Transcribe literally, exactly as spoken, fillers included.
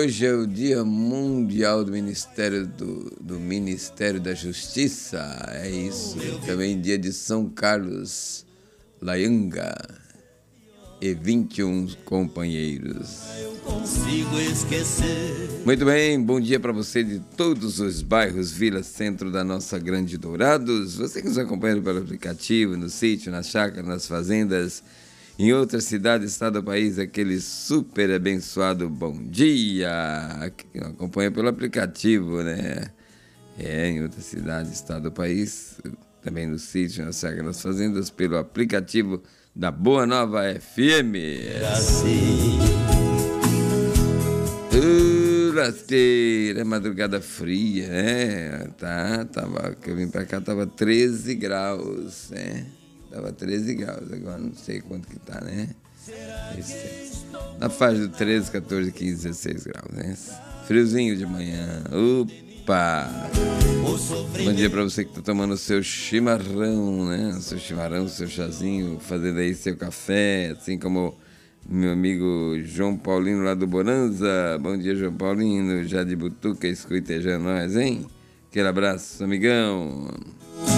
hoje é o Dia Mundial do Ministério, do, do Ministério da Justiça. É isso. Também dia de São Carlos Laianga e vinte e um companheiros. Muito bem, bom dia para você de todos os bairros, vilas, centro da nossa Grande Dourados. Você que nos acompanha pelo aplicativo, no sítio, na chácara, nas fazendas, em outras cidades, estado do país, aquele super abençoado bom dia. Que acompanha pelo aplicativo, né? É, em outras cidades, estado do país, também no sítio, na chácara, nas fazendas, pelo aplicativo da Boa Nova F M. Uh, lasqueira, madrugada fria, né? Tá, tava, que eu vim pra cá, tava treze graus, né? Tava treze graus, agora não sei quanto que tá, né? Esse, na faixa de treze, quatorze, quinze, dezesseis graus, né? Friozinho de manhã, opa! Bom dia pra você que tá tomando o seu chimarrão, né? O seu chimarrão, o seu chazinho, fazendo aí seu café, assim como meu amigo João Paulino lá do Bonanza. Bom dia, João Paulino, já de Butuca, escutejando nós, hein? Aquele abraço, amigão.